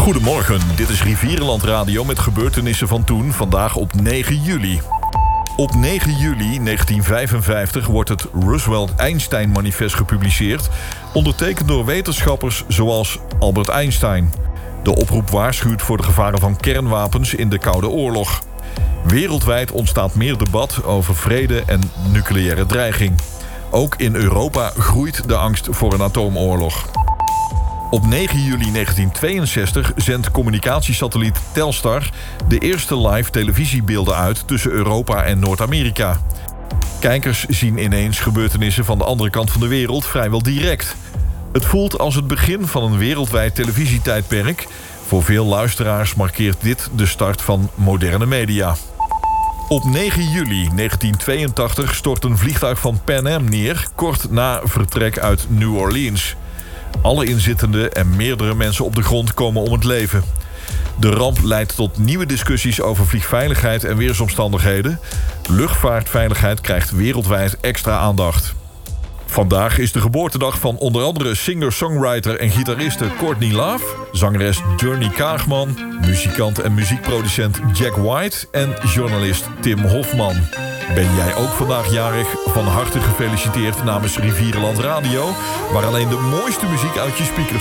Goedemorgen, dit is Rivierenland Radio met gebeurtenissen van toen, vandaag op 9 juli. Op 9 juli 1955 wordt het Roosevelt-Einstein-manifest gepubliceerd, ondertekend door wetenschappers zoals Albert Einstein. De oproep waarschuwt voor de gevaren van kernwapens in de Koude Oorlog. Wereldwijd ontstaat meer debat over vrede en nucleaire dreiging. Ook in Europa groeit de angst voor een atoomoorlog. Op 9 juli 1962 zendt communicatiesatelliet Telstar de eerste live televisiebeelden uit tussen Europa en Noord-Amerika. Kijkers zien ineens gebeurtenissen van de andere kant van de wereld vrijwel direct. Het voelt als het begin van een wereldwijd televisietijdperk. Voor veel luisteraars markeert dit de start van moderne media. Op 9 juli 1982 stort een vliegtuig van Pan Am neer, kort na vertrek uit New Orleans. Alle inzittenden en meerdere mensen op de grond komen om het leven. De ramp leidt tot nieuwe discussies over vliegveiligheid en weersomstandigheden. Luchtvaartveiligheid krijgt wereldwijd extra aandacht. Vandaag is de geboortedag van onder andere singer-songwriter en gitariste Courtney Love, zangeres Journey Kaagman, muzikant en muziekproducent Jack White en journalist Tim Hofman. Ben jij ook vandaag jarig? Van harte gefeliciteerd namens Rivierenland Radio, waar alleen de mooiste muziek uit je speakers